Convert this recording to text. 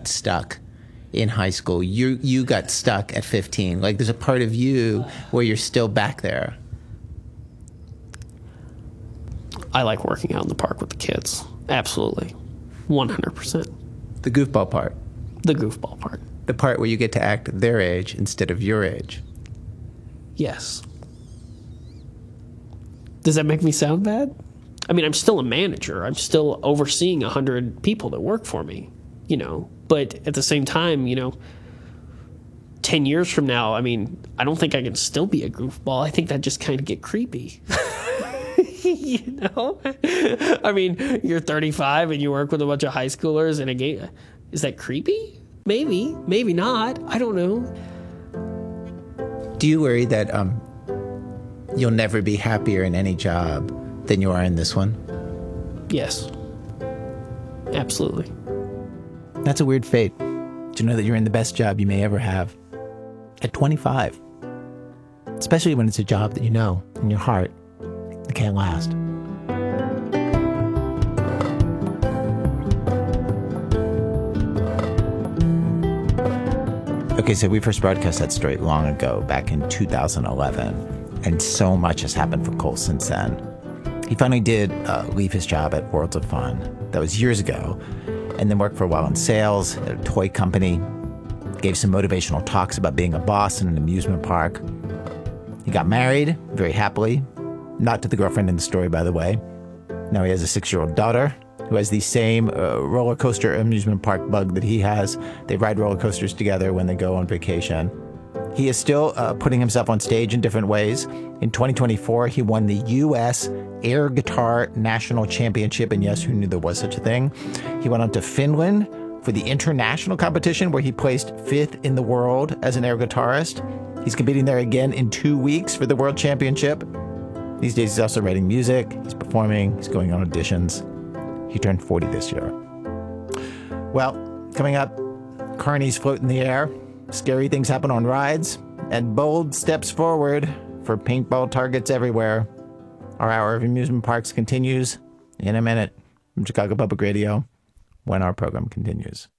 got stuck in high school. You got stuck at 15. Like, there's a part of you where you're still back there. I like working out in the park with the kids. Absolutely. 100%. The goofball part. The goofball part. The part where you get to act their age instead of your age. Yes. Does that make me sound bad? I mean, I'm still a manager. I'm still overseeing 100 people that work for me, But at the same time, 10 years from now, I mean, I don't think I can still be a goofball. I think that just kind of get creepy. I mean, you're 35 and you work with a bunch of high schoolers in a game. Is that creepy? Maybe. Maybe not. I don't know. Do you worry that you'll never be happier in any job than you are in this one? Yes. Absolutely. That's a weird fate, to know that you're in the best job you may ever have at 25. Especially when it's a job that you know in your heart it can't last. Okay, so we first broadcast that story long ago, back in 2011, and so much has happened for Cole since then. He finally did leave his job at Worlds of Fun. That was years ago, and then worked for a while in sales at a toy company, gave some motivational talks about being a boss in an amusement park. He got married, very happily, not to the girlfriend in the story, by the way. Now he has a 6-year-old daughter who has the same roller coaster amusement park bug that he has. They ride roller coasters together when they go on vacation. He is still putting himself on stage in different ways. In 2024, he won the U.S. Air Guitar National Championship, and yes, who knew there was such a thing? He went on to Finland for the international competition, where he placed 5th in the world as an air guitarist. He's competing there again in 2 weeks for the World Championship. These days, he's also writing music, he's performing, he's going on auditions. He turned 40 this year. Well, coming up, carnies float in the air, scary things happen on rides, and bold steps forward for paintball targets everywhere. Our hour of amusement parks continues in a minute from Chicago Public Radio when our program continues.